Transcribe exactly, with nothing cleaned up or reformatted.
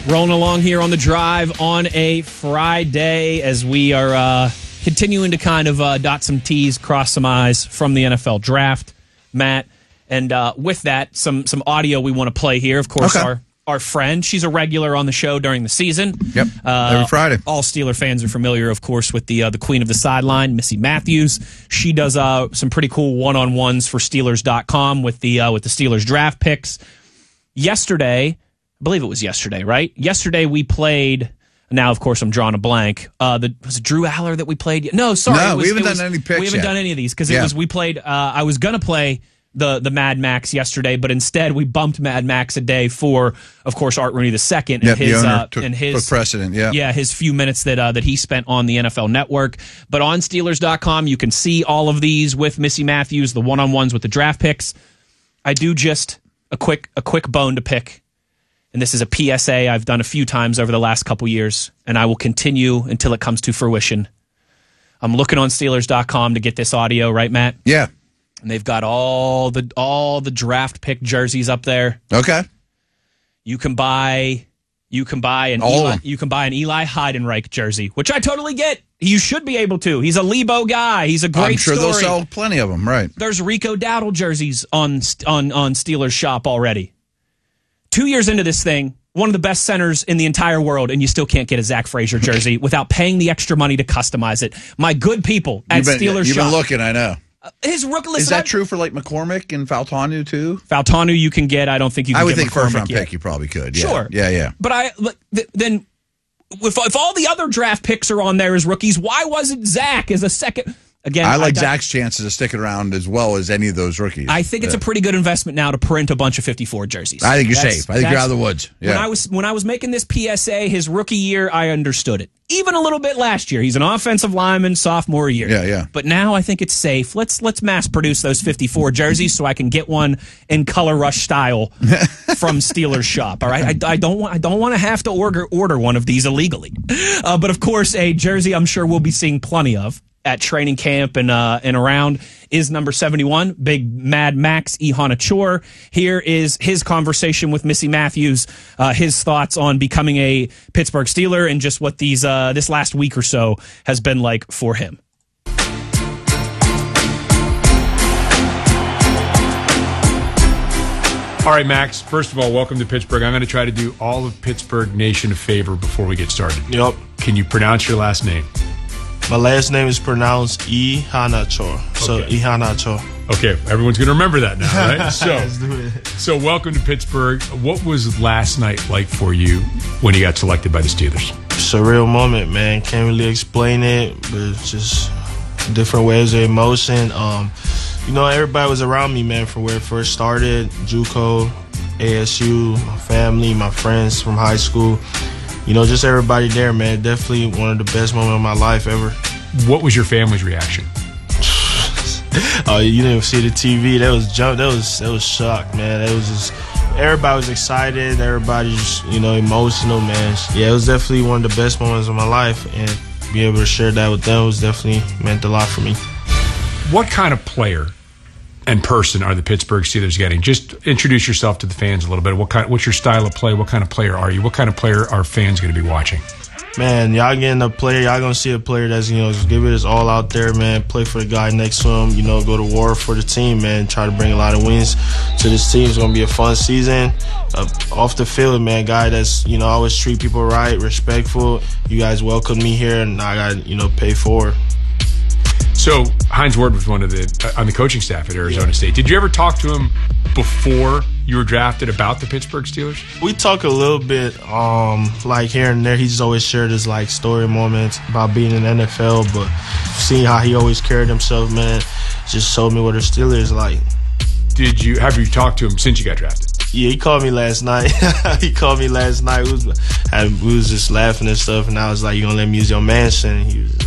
Rolling along here on the drive on a Friday as we are uh, continuing to kind of uh, dot some T's, cross some I's from the N F L draft, Matt. And uh, with that, some some audio we want to play here. Of course, okay. our our friend, she's a regular on the show during the season. Yep, uh, every Friday. All Steeler fans are familiar, of course, with the uh, the queen of the sideline, Missy Matthews. She does uh, some pretty cool one-on-ones for Steelers dot com with the uh, with the Steelers draft picks. Yesterday, I believe it was yesterday, right? Yesterday we played. Now, of course, I'm drawing a blank. Uh, the was it Drew Aller that we played? No, sorry, no, it was, we haven't it done was, any picks. We haven't yet. done any of these because yeah. it was we played. Uh, I was gonna play the the Mad Max yesterday, but instead we bumped Mad Max a day for, of course, Art Rooney the second and yep, his the owner uh, took, and his took precedent. Yeah, yeah, his few minutes that uh, that he spent on the N F L Network. But on Steelers dot com, you can see all of these with Missy Matthews, the one on ones with the draft picks. I do just a quick a quick bone to pick. And this is a P S A I've done a few times over the last couple years, and I will continue until it comes to fruition. I'm looking on Steelers dot com to get this audio, right, Matt? Yeah. And they've got all the all the draft pick jerseys up there. Okay. You can buy you can buy an All Eli, you can buy an Eli Heidenreich jersey, which I totally get. You should be able to. He's a Lebo guy. He's a great I'm sure story. they'll sell plenty of them, right? There's Rico Dowdle jerseys on on on Steelers shop already. Two years into this thing, one of the best centers in the entire world, and you still can't get a Zach Frazier jersey without paying the extra money to customize it. My good people at you've been, Steelers You've shop. been looking, I know. Uh, his rook, listen, Is that I've, true for like McCormick and Faltanu too? Faltanu you can get. I don't think you can I would get think McCormick first round yet. pick you probably could. Yeah. Sure. Yeah, yeah. But I th- then if, if all the other draft picks are on there as rookies, why wasn't Zach as a second? Again, I like I, Zach's chances of sticking around as well as any of those rookies. I think it's yeah. a pretty good investment now to print a bunch of fifty-four jerseys. I think you're That's- safe. I think you're out of the woods. Yeah. When I was when I was making this P S A, his rookie year, I understood it. Even a little bit last year. He's an offensive lineman, sophomore year. Yeah, yeah. But now I think it's safe. Let's let's mass produce those fifty-four jerseys so I can get one in Color Rush style from Steelers shop. All right, I, I don't want I don't want to have to order order one of these illegally. Uh, but of course, a jersey I'm sure we'll be seeing plenty of at training camp and uh, and around is number seventy-one, big Mad Max Ihana-Chor. Here is his conversation with Missy Matthews, uh, his thoughts on becoming a Pittsburgh Steeler and just what these uh, this last week or so has been like for him. All right, Max, first of all, welcome to Pittsburgh. I'm going to try to do all of Pittsburgh Nation a favor before we get started. Yep. Can you pronounce your last name? My last name is pronounced Ihana-Chor. So, Okay. Ihana-Chor. Okay, everyone's going to remember that now, right? So, Let's do it. so welcome to Pittsburgh. What was last night like for you when you got selected by the Steelers? Surreal moment, man. Can't really explain it, but it's just different waves of emotion. Um, you know, everybody was around me, man, from where it first started. JUCO, A S U, my family, my friends from high school. You know, just everybody there, man. Definitely one of the best moments of my life ever. What was your family's reaction? Oh, you didn't see the T V. That was jump. That was that was shock, man. It was just everybody was excited. Everybody just you know emotional, man. Yeah, it was definitely one of the best moments of my life, and be able to share that with them was definitely meant a lot for me. What kind of player and person are the Pittsburgh Steelers getting? Just introduce yourself to the fans a little bit. What kind? What's your style of play? What kind of player are you? What kind of player are fans going to be watching? Man, y'all getting a player. Y'all gonna see a player that's you know just give it his all out there, man. Play for the guy next to him. You know, go to war for the team, man. Try to bring a lot of wins to this team. It's gonna be a fun season. Uh, off the field, man, guy that's you know always treat people right, respectful. You guys welcome me here, and I got you know pay forward. So Hines Ward was one of the uh, on the coaching staff at Arizona Yeah. State. Did you ever talk to him before you were drafted about the Pittsburgh Steelers? We talk a little bit, um, like here and there. He's always shared his like story moments about being in the N F L, but seeing how he always carried himself, man, just showed me what the Steelers like. Did you have you talked to him since you got drafted? Yeah, he called me last night. he called me last night. We was, had, we was just laughing and stuff, and I was like, "You gonna let me use your mansion?" And he was